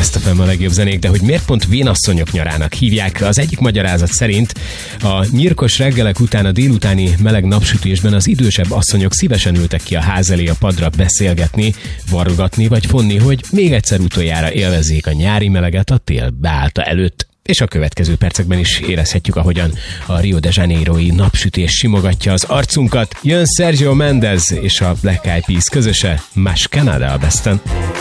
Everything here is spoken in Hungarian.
Best FM a legjobb zenék, de hogy miért pont vénasszonyok nyarának hívják? Az egyik magyarázat szerint a nyírkos reggelek után a délutáni meleg napsütésben az idősebb asszonyok szívesen ültek ki a ház elé a padra beszélgetni, vargatni vagy fonni, hogy még egyszer utoljára élvezzék a nyári meleget a tél beállta előtt. És a következő percekben is érezhetjük, ahogyan a Rio de Janeiro-i napsütés simogatja az arcunkat. Jön Sergio Mendes és a Black Eyed Peas közöse, Más Canada a Besten.